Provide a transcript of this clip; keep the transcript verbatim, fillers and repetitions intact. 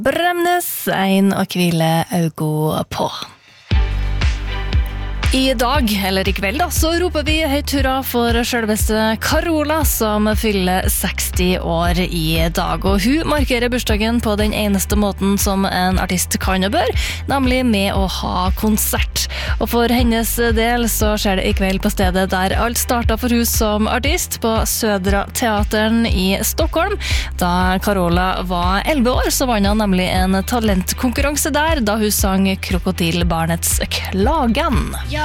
Bremnes, ein og hvile augo på. I dag, eller i kveld da, så roper vi høyt hurra for selveste Carola, som fyller seksti år i dag. Og hun markerer bursdagen på den eneste måten som en artist kan og bør, nemlig med å ha konsert. Og for hennes del så skjer det i kveld på stedet der alt startet for hun som artist, på Södra Teatern i Stockholm. Da Carola var elleve år, så vann hun nemlig en talentkonkurranse der, da hun sang Krokodilbarnets Klagan.